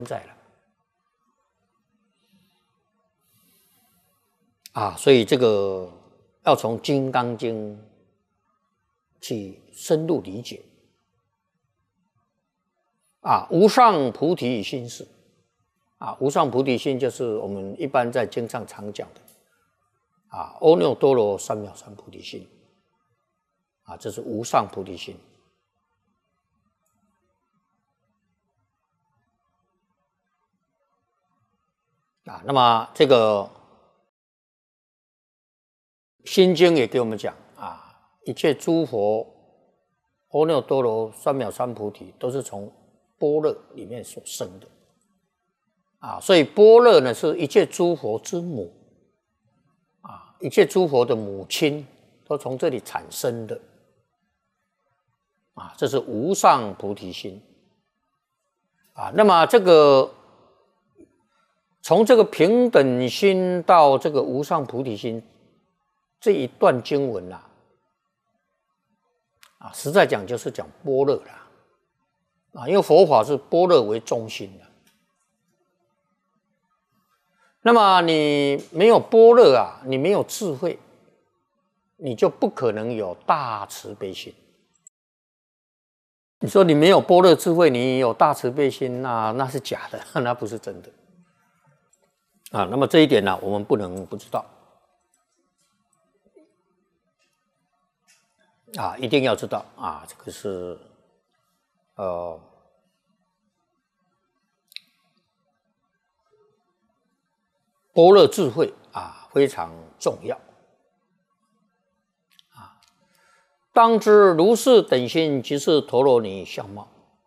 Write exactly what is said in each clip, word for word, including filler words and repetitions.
在了啊，所以这个要从《金刚经》去深入理解啊，无上菩提心是啊，无上菩提心就是我们一般在经上常讲的啊，阿耨多罗三藐三菩提心啊，这是无上菩提心。啊，那么这个心经也给我们讲啊，一切诸佛阿耨多罗三藐三菩提都是从般若里面所生的啊，所以般若呢是一切诸佛之母啊，一切诸佛的母亲都从这里产生的啊，这是无上菩提心啊。那么这个从这个平等心到这个无上菩提心这一段经文啊，啊，实在讲就是讲般若啦，啊，因为佛法是般若为中心的。那么你没有般若啊，你没有智慧，你就不可能有大慈悲心。你说你没有般若智慧，你有大慈悲心，那那是假的，那不是真的。啊，那么这一点呢，我们不能不知道啊，一定要知道啊，这个是呃般若智慧啊，非常重要啊。当知如是等心，即是陀罗尼相貌。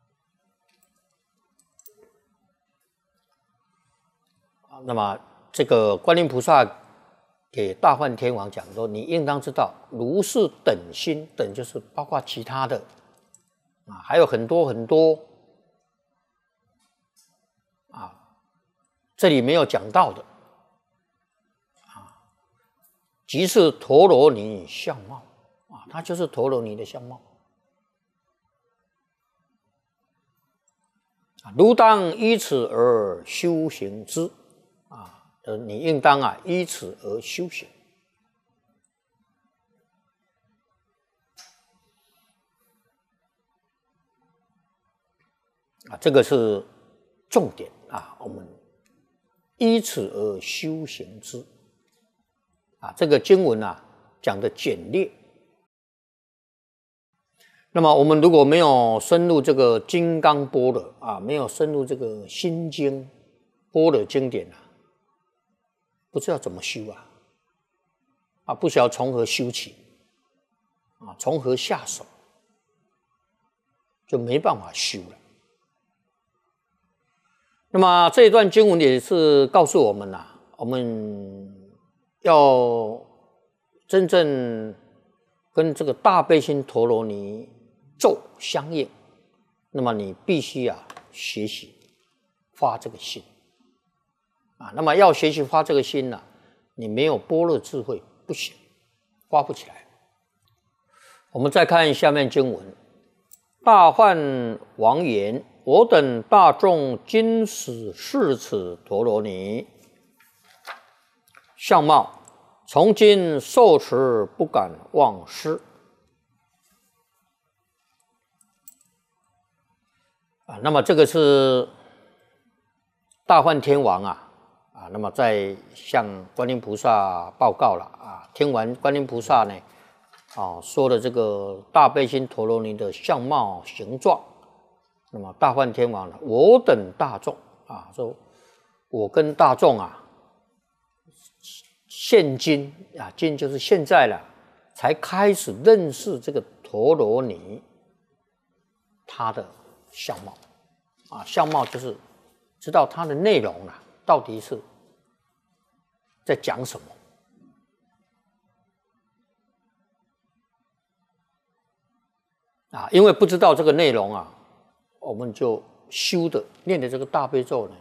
那么这个观音菩萨给大梵天王讲说，你应当知道如是等心，等就是包括其他的啊，还有很多很多啊，这里没有讲到的啊，即是陀罗尼相貌啊，它就是陀罗尼的相貌啊，如当依此而修行之。呃，你应当啊，依此而修行啊，这个是重点啊。我们依此而修行之啊，这个经文啊讲的简略。那么我们如果没有深入这个金刚般若啊，没有深入这个心经般若经典啊，不知道怎么修啊，啊，不晓得从何修起，啊，从何下手，就没办法修了。那么这一段经文也是告诉我们呐、啊，我们要真正跟这个大悲心陀罗尼咒相应，那么你必须啊学习发这个心。啊，那么要学习发这个心呢、啊，你没有般若智慧不行，发不起来。我们再看下面经文：大梵王言：我等大众今始视此陀罗尼相貌，从今受持不敢忘失。啊，那么这个是大梵天王啊。啊，那么在向观音菩萨报告了啊，听完观音菩萨呢，啊说的这个大悲心陀罗尼的相貌形状，那么大梵天王呢，我等大众啊，说我跟大众啊，现今啊，今就是现在了，才开始认识这个陀罗尼它的相貌啊，相貌就是知道它的内容啊，到底是在讲什么啊？因为不知道这个内容啊，我们就修的念的这个大悲咒呢，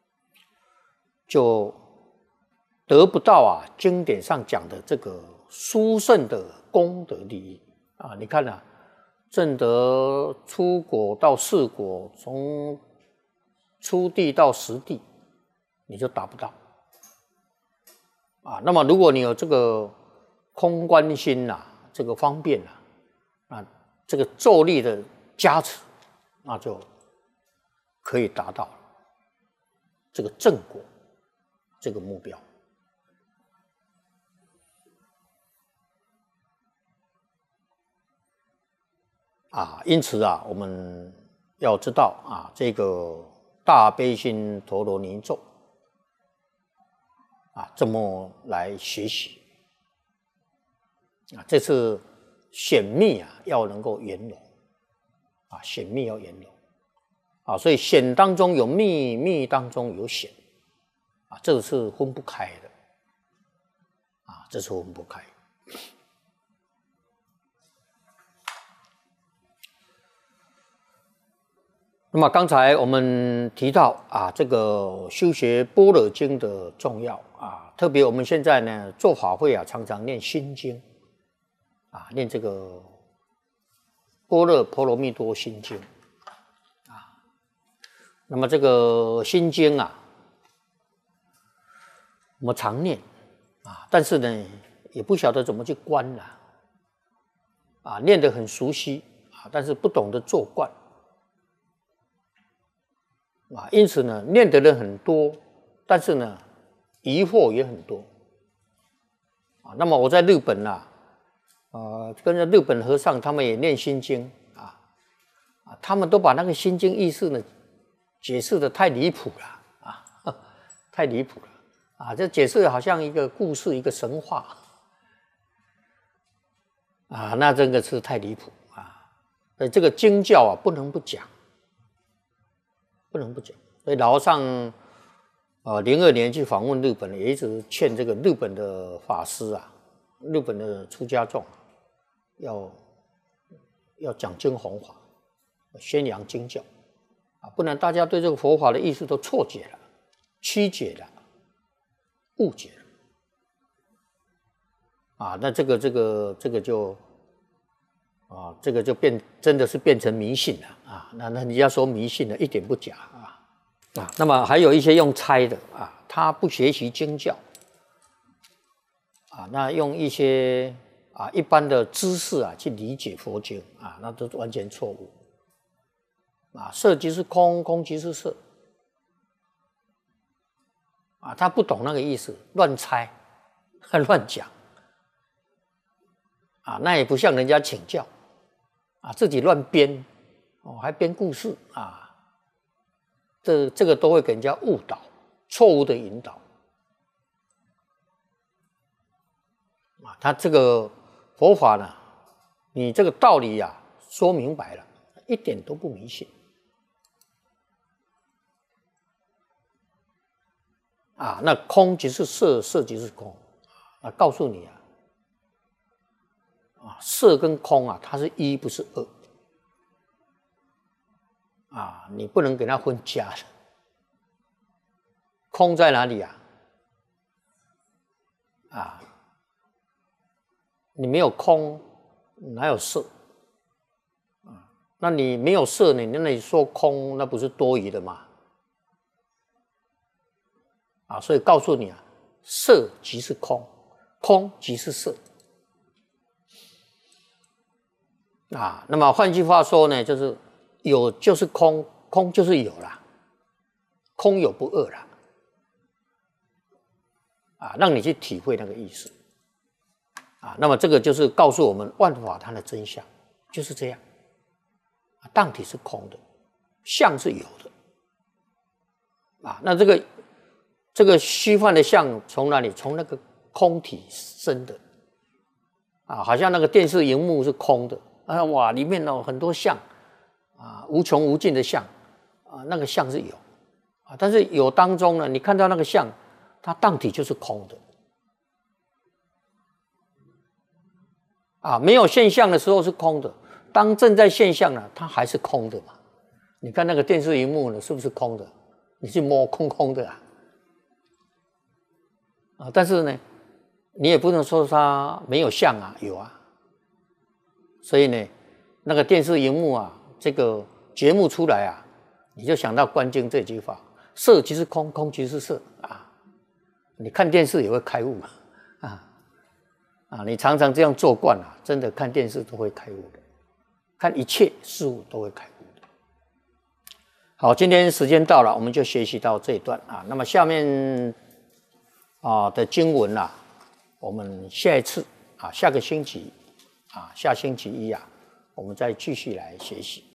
就得不到啊经典上讲的这个殊胜的功德利益啊！你看啊，证得出果到四果，从初地到实地，你就达不到。啊，那么如果你有这个空观心呐、啊，这个方便呐、啊，啊，这个咒力的加持，那就可以达到这个正果这个目标。啊，因此啊，我们要知道啊，这个大悲心陀罗尼咒啊，这么来学习啊，这次显密啊，要能够圆融啊，显密要圆融啊，所以显当中有密，密当中有显啊，这个是分不开的啊，这是分不开。那么刚才我们提到啊，这个修学般若经的重要啊，特别我们现在呢做法会啊，常常念心经啊，念这个般若波罗蜜多心经啊。那么这个心经啊，我们常念啊，但是呢也不晓得怎么去观了啊，念得很熟悉啊，但是不懂得做观。啊，因此呢，念的人很多，但是呢，疑惑也很多。啊，那么我在日本啊，呃，跟着日本和尚他们也念心经啊，啊，他们都把那个心经意思呢解释的太离谱了啊，太离谱了啊，这解释好像一个故事，一个神话啊，那真的是太离谱啊！所以这个经教啊，不能不讲。不能不讲，所以老和尚，呃，零二年去访问日本，也一直劝这个日本的法师啊，日本的出家众，要要讲经弘法，宣扬经教啊，不然大家对这个佛法的意思都错解了、曲解了、误解了啊，那这个这个这个就。啊，这个就变真的是变成迷信了啊！那那人家说迷信的一点不假啊啊！那么还有一些用猜的啊，他不学习经教啊，那用一些啊一般的知识啊去理解佛经啊，那都完全错误啊！色即是空，空即是色啊，他不懂那个意思，乱猜，乱讲啊，那也不向人家请教。啊，自己乱编，哦，还编故事啊，这这个都会给人家误导，错误的引导啊。他这个佛法呢，你这个道理呀、啊、说明白了，一点都不迷信啊。那空即是色，色即是空啊，告诉你啊。啊，色跟空啊，它是一不是二啊，你不能给它分家的。空在哪里啊？啊，你没有空，哪有色？啊，那你没有色呢？那你说空，那不是多余的吗？啊，所以告诉你啊，色即是空，空即是色。啊，那么换句话说呢，就是有就是空，空就是有啦，空有不二啦，啊，让你去体会那个意思，啊，那么这个就是告诉我们万法它的真相就是这样，啊，当体是空的，相是有的，啊，那这个这个虚幻的相从哪里？从那个空体生的，啊，好像那个电视荧幕是空的。啊，哇！里面有很多相啊，无穷无尽的相啊，那个相是有啊，但是有当中呢，你看到那个相，它当体就是空的啊，没有现象的时候是空的，当正在现象呢，它还是空的嘛。你看那个电视荧幕呢，是不是空的？你去摸，空空的啊，啊，但是呢，你也不能说它没有相啊，有啊。所以呢，那个电视荧幕啊，这个节目出来啊， 你就想到观经这句话：色即是空，空即是色啊。你看电视也会开悟啊啊！你常常这样做惯了，真的看电视都会开悟的，看一切事物都会开悟的。好，今天时间到了，我们就学习到这一段啊。那么下面啊的经文啊，我们下一次啊，下个星期啊，下星期一啊，我们再继续来学习。